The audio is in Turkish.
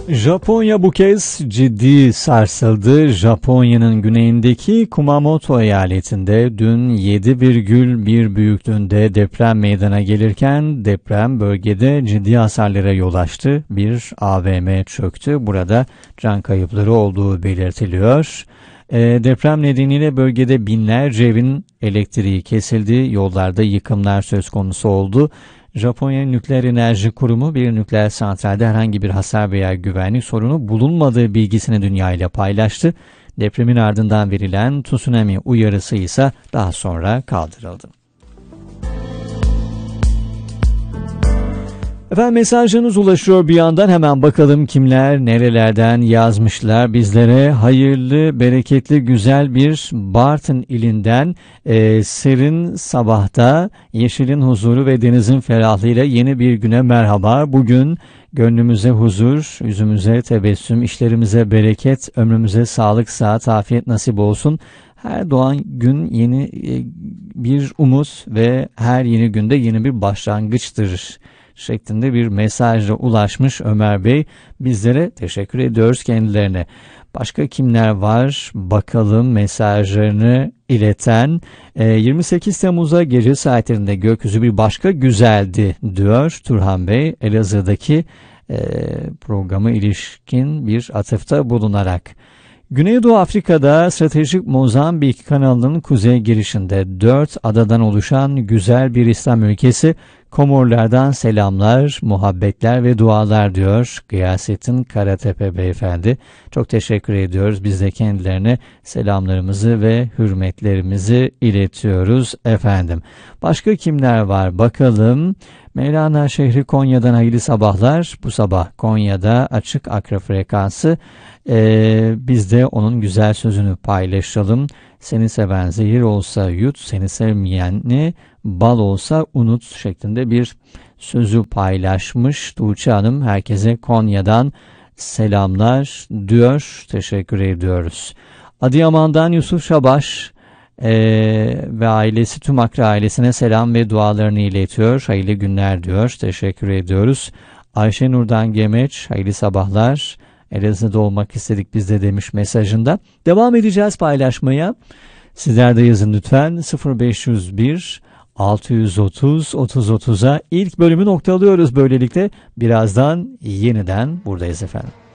Japonya bu kez ciddi sarsıldı. Japonya'nın güneyindeki Kumamoto eyaletinde dün 7,1 büyüklüğünde deprem meydana gelirken deprem bölgede ciddi hasarlara yol açtı. Bir AVM çöktü. Burada can kayıpları olduğu belirtiliyor. Deprem nedeniyle bölgede binlerce evin elektriği kesildi. Yollarda yıkımlar söz konusu oldu. Japonya Nükleer Enerji Kurumu bir nükleer santralde herhangi bir hasar veya güvenlik sorunu bulunmadığı bilgisini dünyayla paylaştı. Depremin ardından verilen tsunami uyarısı ise daha sonra kaldırıldı. Efendim mesajlarınız ulaşıyor bir yandan, hemen bakalım kimler nerelerden yazmışlar bizlere. Hayırlı, bereketli, güzel bir Bartın ilinden serin sabahta yeşilin huzuru ve denizin ferahlığıyla yeni bir güne merhaba. Bugün gönlümüze huzur, yüzümüze tebessüm, işlerimize bereket, ömrümüze sağlık, sıhhat, afiyet nasip olsun. Her doğan gün yeni bir umut ve her yeni günde yeni bir başlangıçtır şeklinde bir mesajla ulaşmış Ömer Bey. Bizlere teşekkür ediyoruz kendilerine. Başka kimler var? Bakalım mesajlarını ileten. 28 Temmuz'a gece saatlerinde gökyüzü bir başka güzeldi diyor Turhan Bey. Elazığ'daki programa ilişkin bir atıfta bulunarak. Güneydoğu Afrika'da stratejik Mozambik kanalının kuzey girişinde 4 adadan oluşan güzel bir İslam ülkesi, Komorlardan selamlar, muhabbetler ve dualar diyor Gıyasettin Karatepe beyefendi. Çok teşekkür ediyoruz. Biz de kendilerine selamlarımızı ve hürmetlerimizi iletiyoruz efendim. Başka kimler var bakalım. Mevlana şehri Konya'dan hayırlı sabahlar. Bu sabah Konya'da açık akra frekansı. Biz de onun güzel sözünü paylaşalım. Seni seven zehir olsa yut, seni sevmeyeni bal olsa unut şeklinde bir sözü paylaşmış Tuğçe Hanım. Herkese Konya'dan selamlar diyor. Teşekkür ediyoruz. Adıyaman'dan Yusuf Şabaş ve ailesi, tüm Akra ailesine selam ve dualarını iletiyor. Hayırlı günler diyor. Teşekkür ediyoruz. Ayşe Nur'dan Gemeç, hayırlı sabahlar. Elazığ'da olmak istedik biz de demiş mesajında. Devam edeceğiz paylaşmaya. Sizler de yazın lütfen. 0501 630 3030'a ilk bölümü noktalıyoruz böylelikle. Birazdan yeniden buradayız efendim.